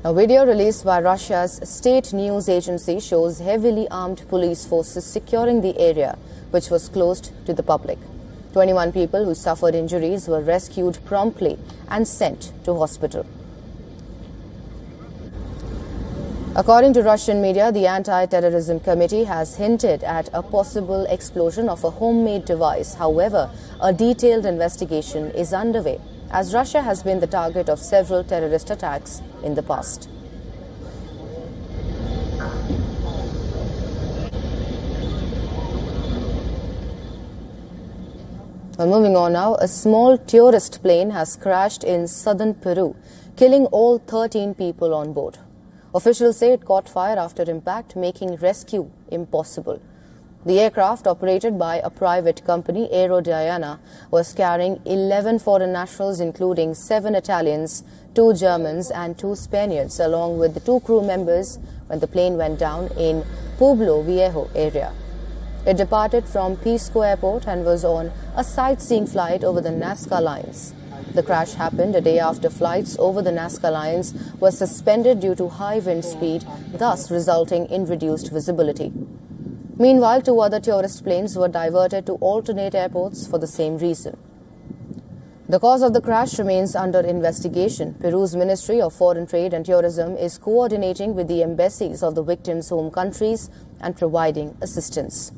A video released by Russia's state news agency shows heavily armed police forces securing the area, which was closed to the public. 21 people who suffered injuries were rescued promptly and sent to hospital. According to Russian media, the Anti-Terrorism Committee has hinted at a possible explosion of a homemade device. However, a detailed investigation is underway, as Russia has been the target of several terrorist attacks in the past. Well, moving on now, a small tourist plane has crashed in southern Peru, killing all 13 people on board. Officials say it caught fire after impact, making rescue impossible. The aircraft, operated by a private company, Aerodiana, was carrying 11 foreign nationals, including 7 Italians, 2 Germans and 2 Spaniards, along with the 2 crew members when the plane went down in Pueblo Viejo area. It departed from Pisco Airport and was on a sightseeing flight over the Nazca Lines. The crash happened a day after flights over the Nazca Lines were suspended due to high wind speed, thus resulting in reduced visibility. Meanwhile, 2 other tourist planes were diverted to alternate airports for the same reason. The cause of the crash remains under investigation. Peru's Ministry of Foreign Trade and Tourism is coordinating with the embassies of the victims' home countries and providing assistance.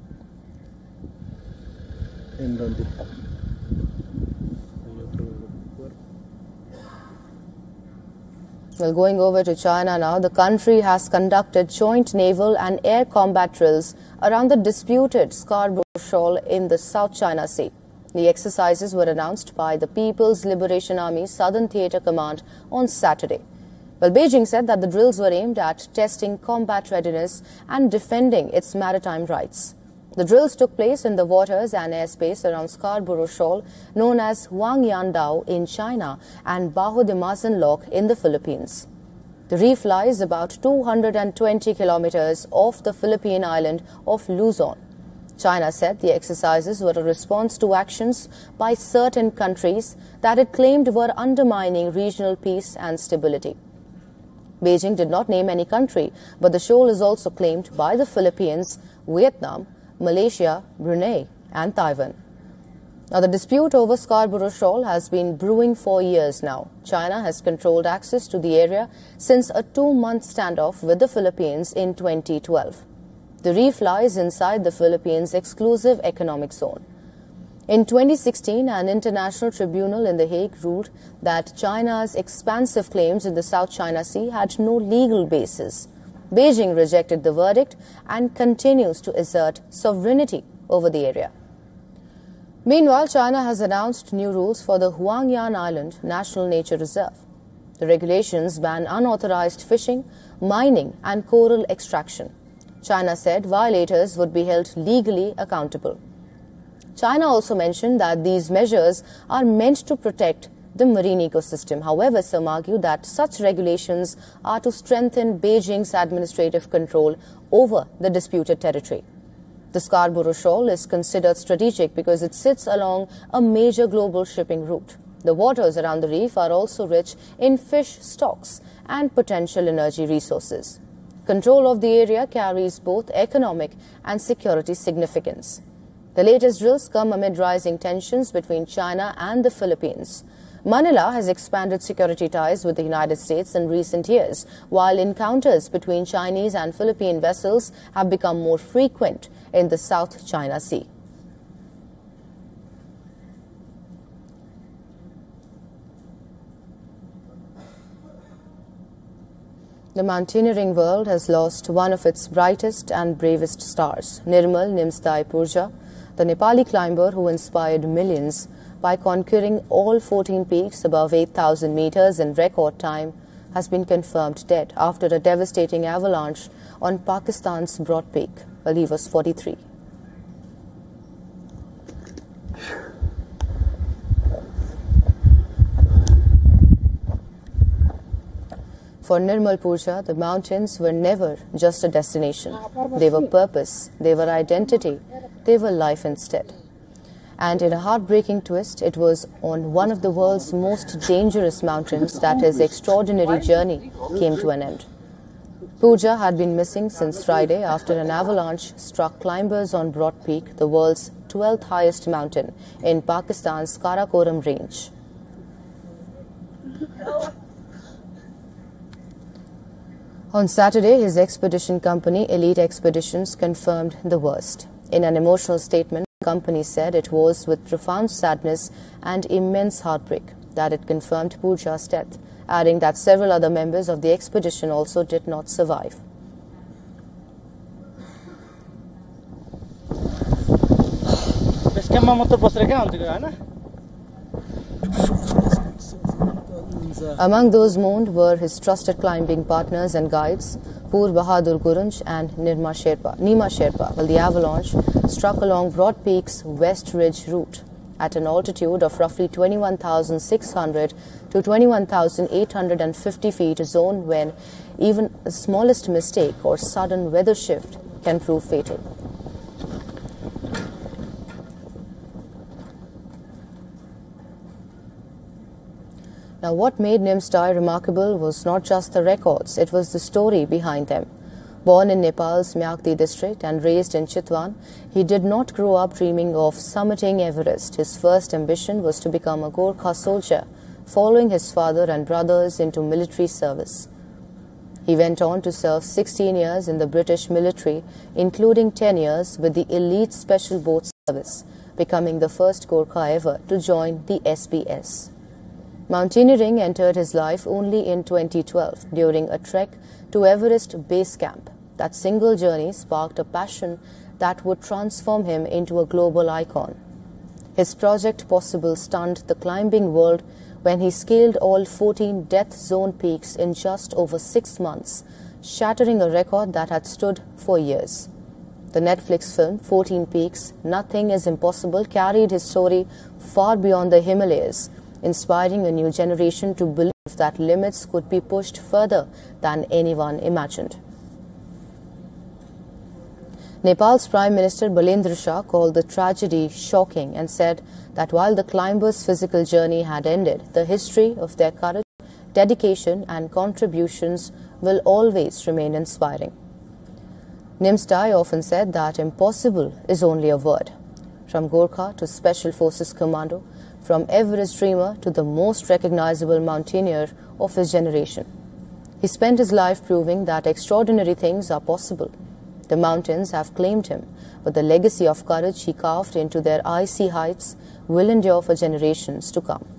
Well, going over to China now, the country has conducted joint naval and air combat drills around the disputed Scarborough Shoal in the South China Sea. The exercises were announced by the People's Liberation Army Southern Theatre Command on Saturday. Well, Beijing said that the drills were aimed at testing combat readiness and defending its maritime rights. The drills took place in the waters and airspace around Scarborough Shoal, known as Huangyandao in China, and Bajo de Mazen Lock in the Philippines. The reef lies about 220 kilometers off the Philippine island of Luzon. China said the exercises were a response to actions by certain countries that it claimed were undermining regional peace and stability. Beijing did not name any country, but the shoal is also claimed by the Philippines, Vietnam, Malaysia, Brunei and Taiwan. Now, the dispute over Scarborough Shoal has been brewing for years now. China has controlled access to the area since a 2-month standoff with the Philippines in 2012. The reef lies inside the Philippines' exclusive economic zone. In 2016, an international tribunal in The Hague ruled that China's expansive claims in the South China Sea had no legal basis. Beijing rejected the verdict and continues to assert sovereignty over the area. Meanwhile, China has announced new rules for the Huangyan Island National Nature Reserve. The regulations ban unauthorized fishing, mining and coral extraction. China said violators would be held legally accountable. China also mentioned that these measures are meant to protect the marine ecosystem. However, some argue that such regulations are to strengthen Beijing's administrative control over the disputed territory. The Scarborough Shoal is considered strategic because it sits along a major global shipping route. The waters around the reef are also rich in fish stocks and potential energy resources. Control of the area carries both economic and security significance. The latest drills come amid rising tensions between China and the Philippines. Manila has expanded security ties with the United States in recent years, while encounters between Chinese and Philippine vessels have become more frequent in the South China Sea. The mountaineering world has lost one of its brightest and bravest stars. Nirmal Nimsdai Purja, the Nepali climber who inspired millions by conquering all 14 peaks above 8,000 meters in record time, has been confirmed dead after a devastating avalanche on Pakistan's Broad Peak while he was 43. For Nirmal Purja, the mountains were never just a destination. They were purpose, they were identity, they were life instead. And in a heartbreaking twist, it was on one of the world's most dangerous mountains that his extraordinary journey came to an end. Pooja had been missing since Friday after an avalanche struck climbers on Broad Peak, the world's 12th highest mountain in Pakistan's Karakoram range. On Saturday, his expedition company, Elite Expeditions, confirmed the worst. In an emotional statement, the company said it was with profound sadness and immense heartbreak that it confirmed Pooja's death, adding that several other members of the expedition also did not survive. Among those mourned were his trusted climbing partners and guides, Pur Bahadur Gurunj and Nima Sherpa, while the avalanche struck along Broad Peak's West Ridge route at an altitude of roughly 21,600 to 21,850 feet, a zone when even the smallest mistake or sudden weather shift can prove fatal. Now, what made Nimsdai remarkable was not just the records, it was the story behind them. Born in Nepal's Myakdi district and raised in Chitwan, he did not grow up dreaming of summiting Everest. His first ambition was to become a Gorkha soldier, following his father and brothers into military service. He went on to serve 16 years in the British military, including 10 years with the Elite Special Boat Service, becoming the first Gorkha ever to join the SBS. Mountaineering entered his life only in 2012 during a trek to Everest Base Camp. That single journey sparked a passion that would transform him into a global icon. His Project Possible stunned the climbing world when he scaled all 14 death zone peaks in just over 6 months, shattering a record that had stood for years. The Netflix film 14 Peaks, Nothing is Impossible carried his story far beyond the Himalayas, inspiring a new generation to believe that limits could be pushed further than anyone imagined. Nepal's Prime Minister Balendra Shah called the tragedy shocking and said that while the climbers' physical journey had ended, the history of their courage, dedication and contributions will always remain inspiring. Nimsdai often said that impossible is only a word. From Gorkha to Special Forces Commando, from Everest dreamer to the most recognizable mountaineer of his generation. He spent his life proving that extraordinary things are possible. The mountains have claimed him, but the legacy of courage he carved into their icy heights will endure for generations to come.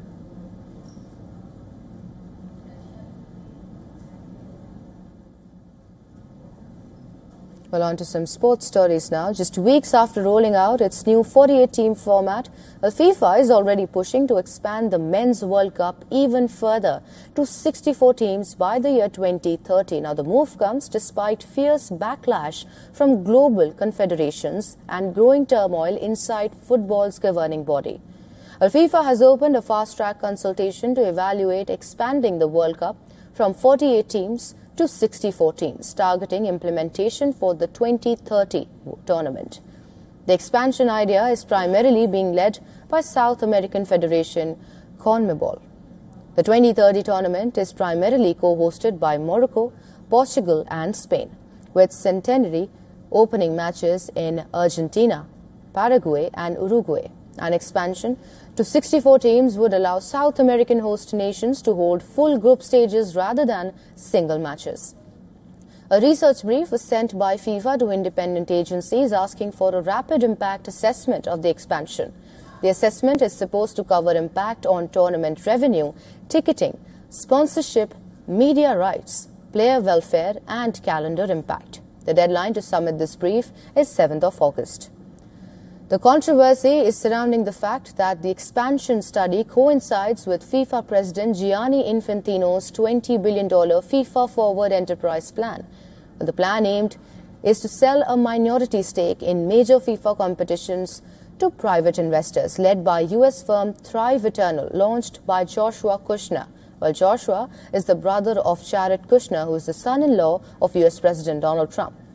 Well, on to some sports stories now. Just weeks after rolling out its new 48-team format, FIFA is already pushing to expand the Men's World Cup even further to 64 teams by the year 2030. Now, the move comes despite fierce backlash from global confederations and growing turmoil inside football's governing body. FIFA has opened a fast-track consultation to evaluate expanding the World Cup from 48 teams to 64 teams, targeting implementation for the 2030 tournament. The expansion idea is primarily being led by South American Federation CONMEBOL. The 2030 tournament is primarily co-hosted by Morocco, Portugal and Spain, with centenary opening matches in Argentina, Paraguay and Uruguay. An expansion to 64 teams would allow South American host nations to hold full group stages rather than single matches. A research brief was sent by FIFA to independent agencies asking for a rapid impact assessment of the expansion. The assessment is supposed to cover impact on tournament revenue, ticketing, sponsorship, media rights, player welfare and calendar impact. The deadline to submit this brief is 7th of August. The controversy is surrounding the fact that the expansion study coincides with FIFA President Gianni Infantino's $20 billion FIFA Forward Enterprise Plan. The plan aimed is to sell a minority stake in major FIFA competitions to private investors, led by U.S. firm Thrive Eternal, launched by Joshua Kushner. Well, Joshua is the brother of Jared Kushner, who is the son-in-law of U.S. President Donald Trump.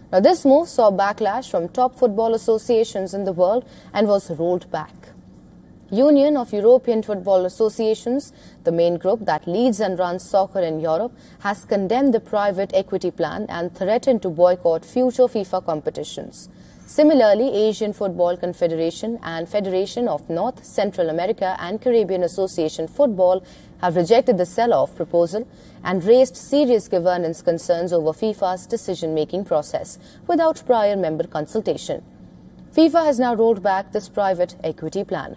Now, this move saw backlash from top football associations in the world and was rolled back. Union of European Football Associations, the main group that leads and runs soccer in Europe, has condemned the private equity plan and threatened to boycott future FIFA competitions. Similarly, Asian Football Confederation and Federation of North, Central America and Caribbean Association Football have rejected the sell-off proposal and raised serious governance concerns over FIFA's decision-making process without prior member consultation. FIFA has now rolled back this private equity plan.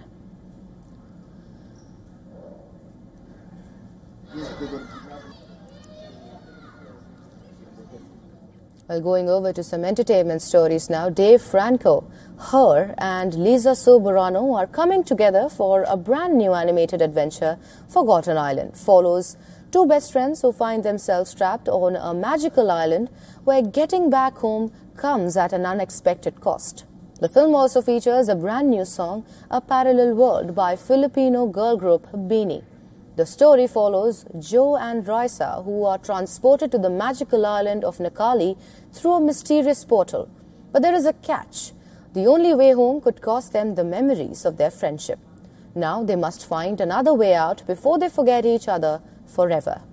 Well, going over to some entertainment stories now, Dave Franco, Her and Lisa Soberano are coming together for a brand new animated adventure. Forgotten Island follows two best friends who find themselves trapped on a magical island where getting back home comes at an unexpected cost. The film also features a brand new song, A Parallel World, by Filipino girl group Beanie. The story follows Joe and Raisa, who are transported to the magical island of Nakali through a mysterious portal. But there is a catch. The only way home could cost them the memories of their friendship. Now they must find another way out before they forget each other forever.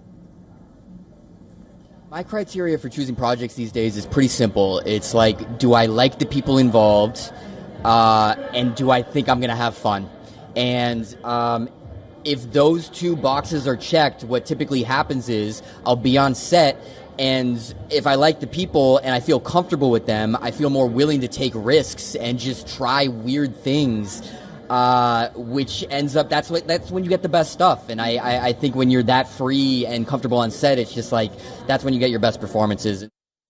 My criteria for choosing projects these days is pretty simple. It's like, do I like the people involved, and do I think I'm going to have fun? And if those two boxes are checked, what typically happens is I'll be on set, and if I like the people and I feel comfortable with them, I feel more willing to take risks and just try weird things, which ends up, that's when you get the best stuff. And I think when you're that free and comfortable on set, it's just like, that's when you get your best performances.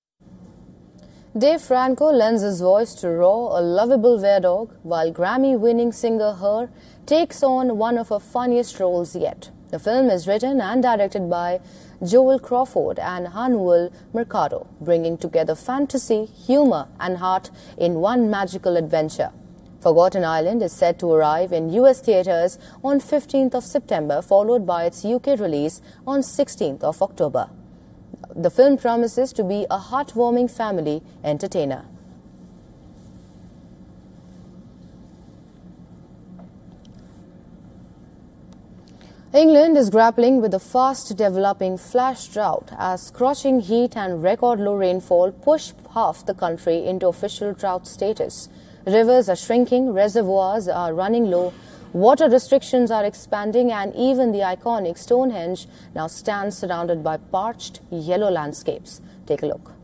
Dave Franco lends his voice to Raw, a lovable weird-dog, while Grammy-winning singer Her takes on one of her funniest roles yet. The film is written and directed by Joel Crawford and Hanuel Mercado, bringing together fantasy, humor and heart in one magical adventure. Forgotten Island is set to arrive in US theaters on 15th of September, followed by its UK release on 16th of October. The film promises to be a heartwarming family entertainer. England is grappling with a fast-developing flash drought as scorching heat and record-low rainfall push half the country into official drought status. Rivers are shrinking, reservoirs are running low, water restrictions are expanding, and even the iconic Stonehenge now stands surrounded by parched yellow landscapes. Take a look.